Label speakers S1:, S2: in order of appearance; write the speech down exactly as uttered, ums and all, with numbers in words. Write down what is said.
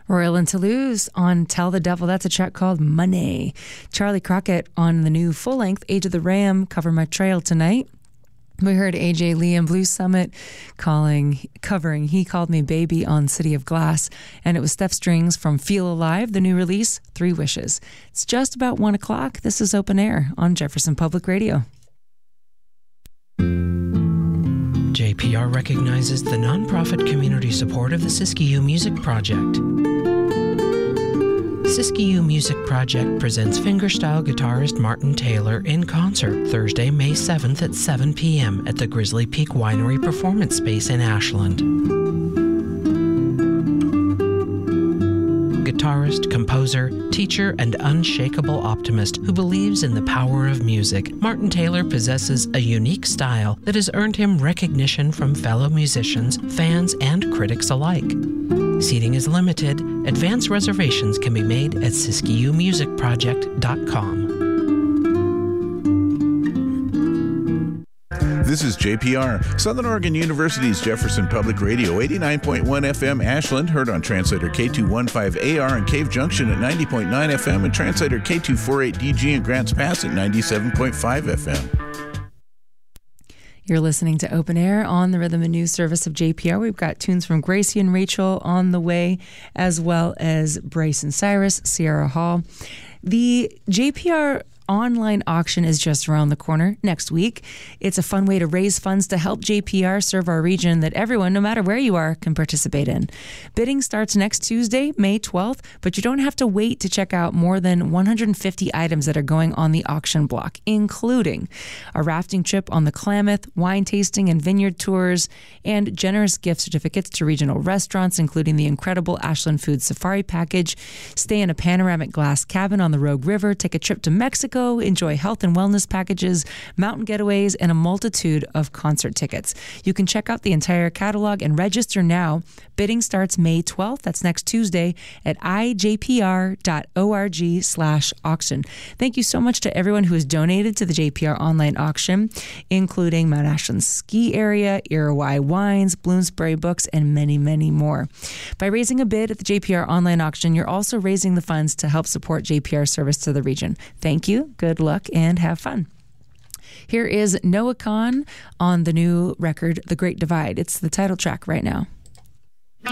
S1: Royal and Toulouse on Tell the Devil. That's a track called Money. Charlie Crockett on the new full-length Age of the Ram, Cover My Trail tonight. We heard A J Lee and Blue Summit calling, covering He Called Me Baby on City of Glass. And it was Steph Strings from Feel Alive, the new release, Three Wishes. It's just about one o'clock. This is Open Air on Jefferson Public Radio.
S2: J P R recognizes the nonprofit community support of the Siskiyou Music Project. Siskiyou Music Project presents fingerstyle guitarist Martin Taylor in concert Thursday, May seventh at seven p.m. at the Grizzly Peak Winery Performance Space in Ashland. Guitarist, composer, teacher, and unshakable optimist who believes in the power of music, Martin Taylor possesses a unique style that has earned him recognition from fellow musicians, fans, and critics alike. Seating is limited. Advance reservations can be made at siskiyou music project dot com.
S3: This is J P R, Southern Oregon University's Jefferson Public Radio, eighty-nine point one F M Ashland, heard on translator K two fifteen A R in Cave Junction at ninety point nine F M, and translator K two forty-eight D G in Grants Pass at ninety-seven point five F M.
S1: You're listening to Open Air on the Rhythm and News Service of J P R. We've got tunes from Gracie and Rachel on the way, as well as Bryce and Cyrus, Sierra Hall. The J P R online auction is just around the corner next week. It's a fun way to raise funds to help J P R serve our region that everyone, no matter where you are, can participate in. Bidding starts next Tuesday, May twelfth, but you don't have to wait to check out more than one hundred fifty items that are going on the auction block, including a rafting trip on the Klamath, wine tasting and vineyard tours, and generous gift certificates to regional restaurants, including the incredible Ashland Food Safari package, stay in a panoramic glass cabin on the Rogue River, take a trip to Mexico, enjoy health and wellness packages, mountain getaways, and a multitude of concert tickets. You can check out the entire catalog and register now. Bidding starts May twelfth. That's next Tuesday at i j p r dot org slash auction. Thank you so much to everyone who has donated to the J P R online auction, including Mount Ashland Ski Area, Iroquois Wines, Bloomsbury Books, and many, many more. By raising a bid at the J P R online auction, you're also raising the funds to help support J P R service to the region. Thank you. Good luck and have fun. Here is Noah Kahan on the new record, The Great Divide. It's the title track right now.